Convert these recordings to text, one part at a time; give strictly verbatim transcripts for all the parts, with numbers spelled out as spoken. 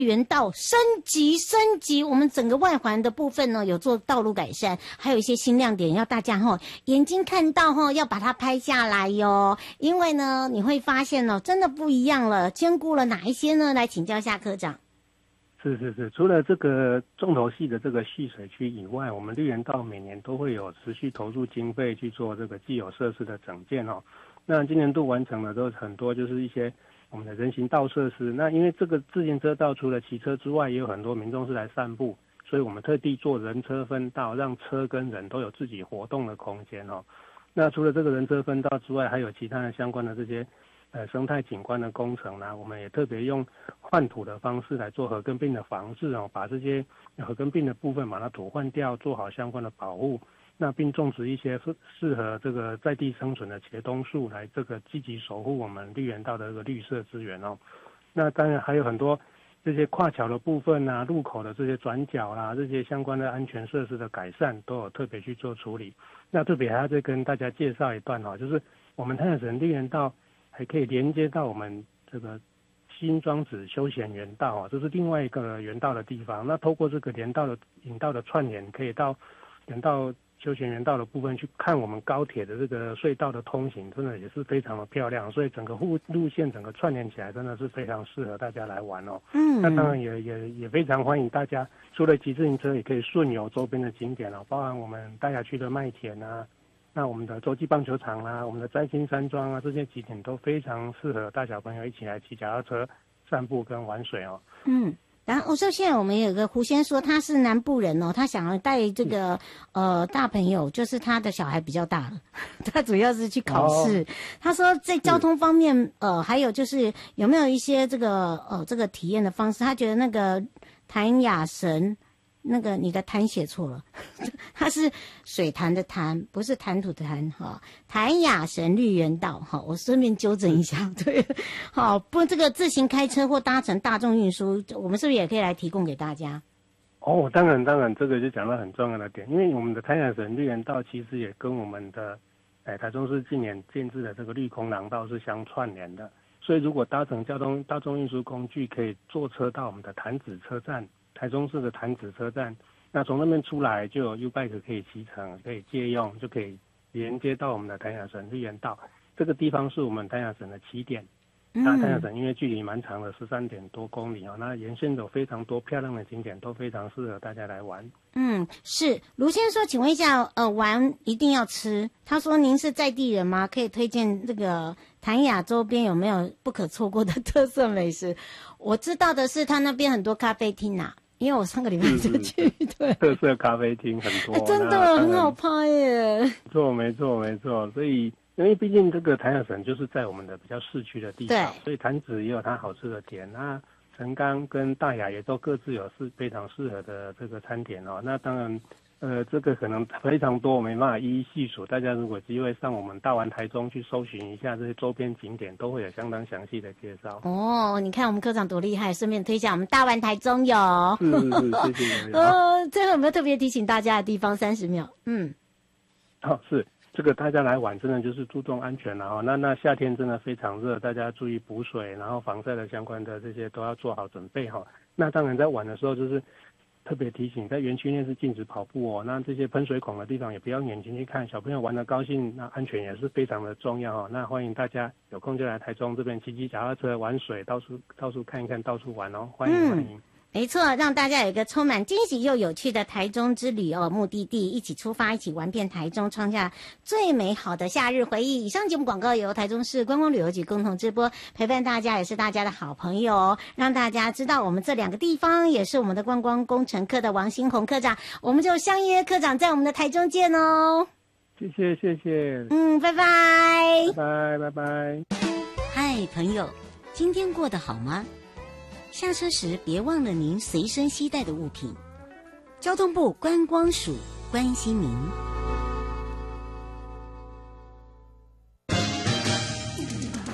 园道升级升级，我们整个外环的部分呢有做道路改善，还有一些新亮点要大家齁眼睛看到齁要把它拍下来哟，因为呢你会发现哦真的不一样了，兼顾了哪一些呢？来请教一下科长。 是是是，除了这个重头戏的这个蓄水区以外，我们绿园道每年都会有持续投入经费去做这个既有设施的整建哦。那今年度完成的都很多，就是一些我们的人行道设施。那因为这个自行车道除了骑车之外，也有很多民众是来散步，所以我们特地做人车分道，让车跟人都有自己活动的空间哦。那除了这个人车分道之外，还有其他的相关的这些呃生态景观的工程呢，我们也特别用换土的方式来做河根病的防治哦，把这些河根病的部分把它土换掉，做好相关的保护。那并种植一些适合这个在地生存的茄冬树，来这个积极守护我们绿园道的这个绿色资源哦。那当然还有很多这些跨桥的部分啊，路口的这些转角啦、啊，这些相关的安全设施的改善都有特别去做处理。那特别还要再跟大家介绍一段哦，就是我们太阳城绿园道还可以连接到我们这个新庄子休闲园道哦，这是另外一个园道的地方。那透过这个连道的引道的串联，可以到园道休闲园道的部分去看我们高铁的这个隧道的通行，真的也是非常的漂亮，所以整个路路线整个串联起来，真的是非常适合大家来玩哦。嗯，那当然也也也非常欢迎大家，除了骑自行车，也可以顺游周边的景点哦，包含我们大雅区的麦田啊，那我们的洲际棒球场啊，我们的摘星山庄啊，这些景点都非常适合大小朋友一起来骑脚踏车、散步跟玩水哦。 嗯。然后，说现在我们有个胡先说他是南部人哦，他想要带这个呃大朋友，就是他的小孩比较大了，他主要是去考试。哦、他说在交通方面，呃，还有就是有没有一些这个呃这个体验的方式？他觉得那个潭雅神。那个你的潭写错了，它是水潭的潭，不是潭土的潭哈。潭雅神绿园道哈，我顺便纠正一下，对，好，不，这个自行开车或搭乘大众运输，我们是不是也可以来提供给大家？ 哦，当然当然，这个就讲到很重要的点，因为我们的潭雅神绿园道其实也跟我们的哎台中市近年建制的这个绿空廊道是相串联的，所以如果搭乘交通大众运输工具，可以坐车到我们的潭子车站。台中市的潭子车站，那从那边出来就有 U-Bike 可以骑乘，可以借用，就可以连接到我们的潭雅神绿园道。这个地方是我们潭雅神的起点。嗯、那潭雅神因为距离蛮长的，十三点多公里哦，那沿线有非常多漂亮的景点，都非常适合大家来玩。 嗯，是卢先生说，请问一下，呃，玩一定要吃？他说您是在地人吗？可以推荐这个潭雅周边有没有不可错过的特色美食？我知道的是，他那边很多咖啡厅啊。因为我上个礼拜就去，对， 特色咖啡厅很多， 欸、真的很好拍耶。 没错，没错，没错。所以，因为毕竟这个潭雅神就是在我们的比较市区的地方，所以潭子也有它好吃的点。那陈冈跟大雅也都各自有是非常适合的这个餐点哦。那当然。呃，这个可能非常多，我没办法一一细数。大家如果机会上我们大玩台中去搜寻一下这些周边景点，都会有相当详细的介绍。 哦，你看我们科长多厉害，顺便推荐我们大玩台中有。 是是是，谢谢。 呃，最后有没有特别提醒大家的地方？三十秒。嗯。 好、哦，是这个大家来玩，真的就是注重安全了哈。那那夏天真的非常热，大家注意补水，然后防晒的相关的这些都要做好准备哈。那当然在玩的时候就是。特别提醒，在园区内是禁止跑步哦。那这些喷水孔的地方也不要眼睛去看，小朋友玩得高兴，那安全也是非常的重要哦。那欢迎大家有空就来台中这边骑骑脚踏车、玩水，到处到处看一看，到处玩哦。欢迎、嗯、欢迎。 没错，让大家有一个充满惊喜又有趣的台中之旅哦，目的地一起出发，一起玩遍台中，创下最美好的夏日回忆。以上节目广告由台中市观光旅游局共同直播，陪伴大家也是大家的好朋友哦，让大家知道我们这两个地方也是我们的观光工程科的王新宏科长，我们就相约科长在我们的台中见哦。 谢谢谢谢， 嗯，拜拜， 拜拜拜拜。 嗨，朋友，今天过得好吗？下车时别忘了您随身携带的物品。交通部观光署关心您。 Hello，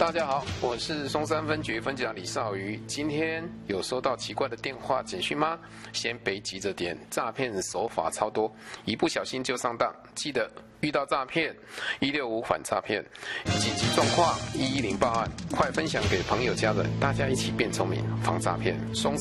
大家好，我是松山分局分局长李少瑜。今天有收到奇怪的电话简讯吗？先别急着点，诈骗手法超多，一不小心就上当。记得遇到诈骗，一六五反诈骗，紧急状况一一零报案，快分享给朋友家人，大家一起变聪明，防诈骗。松